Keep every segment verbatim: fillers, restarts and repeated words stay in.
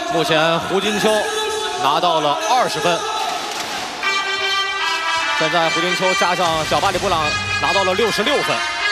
目前胡金秋拿到了二十分，现在胡金秋加上小巴里布朗拿到了六十六分。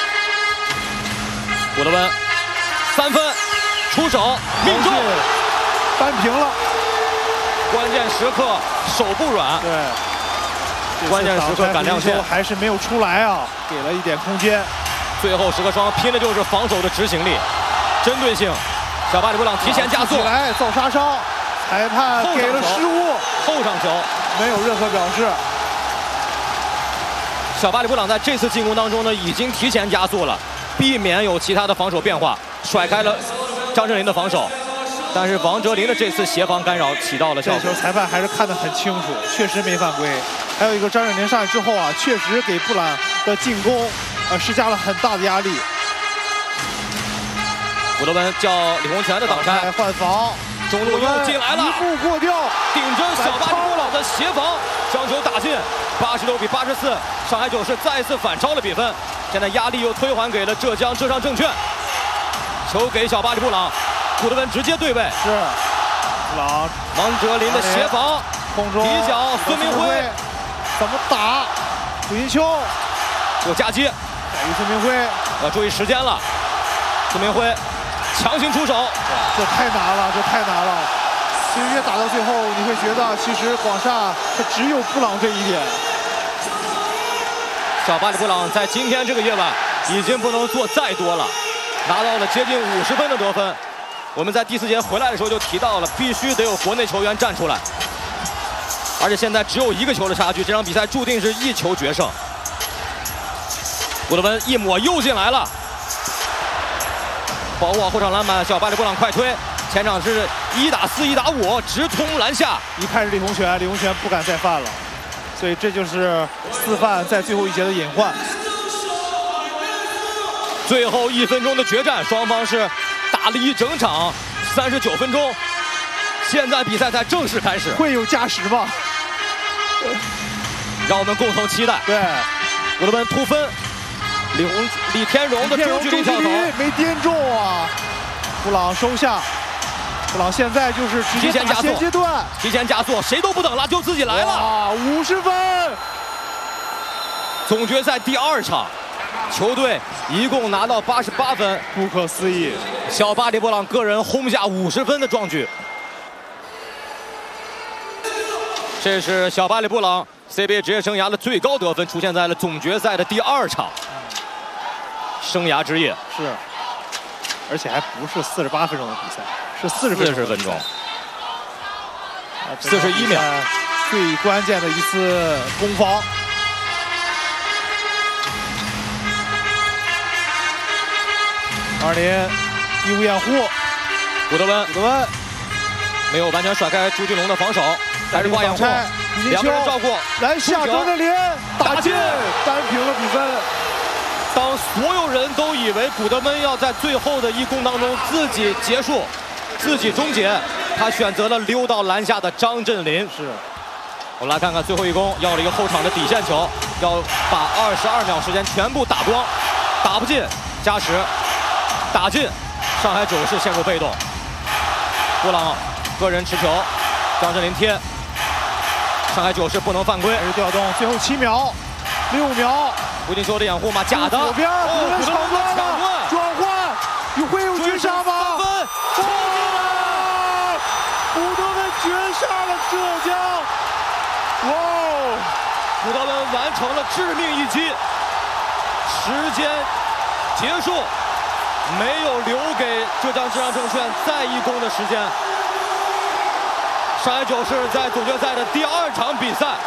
古德温三分出手命中， 扳平了。 关键时刻手不软， 对， 关键时刻赶亮线， 还是没有出来啊，给了一点空间。 最后时刻双方拼的就是防守的执行力、针对性。小巴里布朗提前加速， 起来造杀伤，裁判给了失误， 后上球没有任何表示。 小巴里布朗在这次进攻当中呢，已经提前加速了，避免有其他的防守变化，甩开了张镇麟的防守。但是王哲林的这次协防干扰起到了效果。 这球裁判还是看得很清楚，确实没犯规。还有一个张镇麟上来之后啊，确实给布朗的进攻呃施加了很大的压力。 古德温叫李洪权的挡拆换防， 中路又进来了， 一步过掉， 顶着小巴里布朗的协防，将球打进，八十六比八十四，上海九世再次反超了比分。现在压力又推还给了浙江浙商证券，球给小巴里布朗，古德温直接对位， 是布朗王哲林的协防， 空中底角孙明辉怎么打？胡金秋有夹击， 在于孙明辉， 要注意时间了，孙明辉。强行出手， 这太难了，这太难了。其实越打到最后，你会觉得其实广厦它只有布朗这一点。 小巴里布朗在今天这个夜晚已经不能做再多了，拿到了接近五十分的得分。我们在第四节回来的时候就提到了，必须得有国内球员站出来，而且现在只有一个球的差距，这场比赛注定是一球决胜。古德温一抹又进来了。保护好后场篮板，小巴里布朗快推，前场是一打四一打五，直通篮下。 一看是李洪权，李洪权不敢再犯了，所以这就是四犯在最后一节的隐患。 最后一分钟的决战，双方是打了一整场三十九分钟，现在比赛才正式开始， 会有加时吗？ 让我们共同期待。 对， 古德温突分。李洪李天荣的中距离跳投没颠中啊！布朗收下，布朗现在就是直接打现阶段， 提前加速，谁都不等了，就自己来了。 啊，五十分！ 总决赛第二场，球队一共拿到八十八分， 不可思议！ 小巴里布朗个人轰下五十分的壮举。这是小巴里布朗 C B A 职业生涯的最高得分，出现在了总决赛的第二场。生涯之夜是，而且还不是四十八分钟的比赛，是四十四十分钟，四十一秒， 最关键的一次攻防。二连义无掩护， 古德温， 古德温没有完全甩开朱俊龙的防守，还是挂掩护，两个人照顾， 篮下张镇麟打进，扳平了比分。 当所有人都以为古德温要在最后的一攻当中自己结束、自己终结，他选择了溜到篮下的张镇麟。 是， 我们来看看最后一攻，要了一个后场的底线球，要把二十二秒时间全部打光，打不进加时，打进，上海九世陷入被动。布朗个人持球，张镇麟贴，上海九世不能犯规， 还是调动，最后七秒、六秒。 胡金秋的掩护吗？假的。 左边， 哦， 古德温抢断，转换，有会有绝杀吗？ 三分，冲进了！ 古德温绝杀了浙江！哇哦！ 古德温完成了致命一击，时间结束，没有留给浙江浙商证券再一攻的时间。上海九世在总决赛的第二场比赛，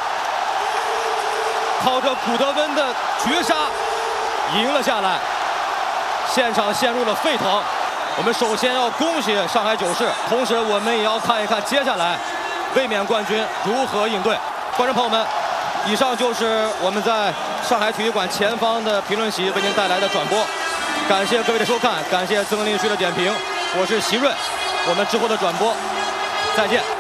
靠着古德温的绝杀赢了下来，现场陷入了沸腾。我们首先要恭喜上海九世，同时我们也要看一看接下来卫冕冠军如何应对。观众朋友们，以上就是我们在上海体育馆前方的评论席为您带来的转播，感谢各位的收看，感谢曾林旭的点评，我是席瑞，我们之后的转播再见。